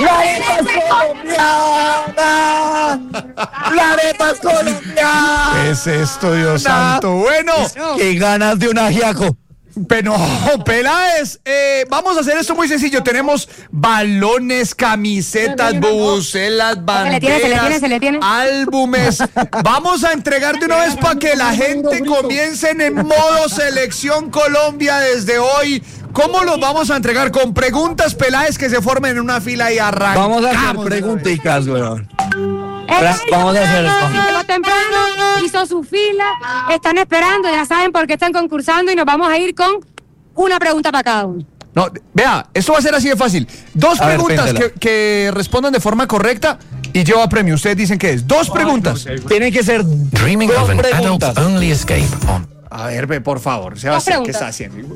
¡La arepa es colombiana! ¡La arepa es colombiana! ¿Qué es esto, Dios santo? Bueno, ¡Qué ganas de un ajiaco! pero Peláez, vamos a hacer esto muy sencillo. Tenemos balones, camisetas, bubucelas, banderas, se le tiene. álbumes. Vamos a entregar de una vez para que la gente comience en modo Selección Colombia desde hoy. ¿Cómo los vamos a entregar? Con preguntas, Peláez, que se formen en una fila y arrancamos. Vamos a hacer preguntitas, weón. Vamos a hacer esto. Llegó temprano, hizo su fila, están esperando, ya saben por qué están concursando y nos vamos a ir con una pregunta para cada uno. No, vea, esto va a ser así de fácil. Dos A ver, preguntas péntela. que respondan de forma correcta y lleva premio. Ustedes dicen que es. Dos preguntas. Tienen que ser Dreaming dos of an preguntas. adult-only escape on. A ver, ve, por favor, Sebastián, ¿qué preguntas. está haciendo?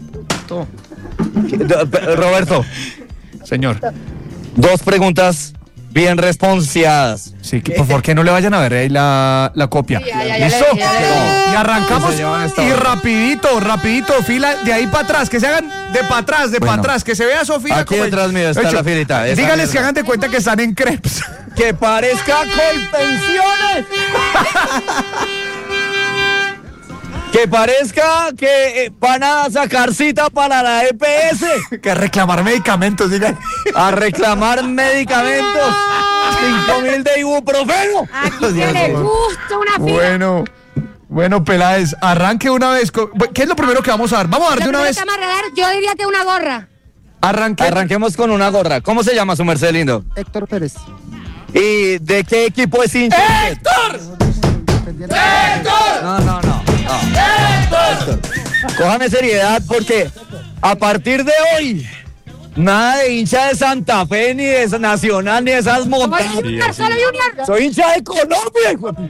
Roberto, Señor. dos preguntas bien responsadas. Sí, ¿por qué no le vayan a ver ahí la copia? ya ¿Listo? le di. Y arrancamos Se llevan esta y hora. rapidito, fila de ahí para atrás, que se hagan de para atrás, Bueno. atrás, que se vea Sofía. Aquí detrás mío está la filita, esa Dígales mierda. que hagan de cuenta que están en crepes. ¡Que parezca Colpensiones! ¡Que parezca que van a sacar cita para la EPS! Que reclamar medicamentos, digan. ¡A reclamar medicamentos! 5.000 de ibuprofeno. Aquí se le gusta una fila. Bueno, Peláez, arranque una vez. ¿Qué es lo primero que vamos a dar? Vamos a dar de Lo una primero vez. que vamos a regalar, yo diría que una gorra. Arranquemos con una gorra. ¿Cómo se llama su merced lindo? Héctor Pérez. ¿Y de qué equipo es hincha? ¡Héctor! No. Héctor. Cójame seriedad porque a partir de hoy, nada de hincha de Santa Fe, ni de Nacional, ni de esas montañas. Solo Junior. Soy hincha de Colombia, hijo de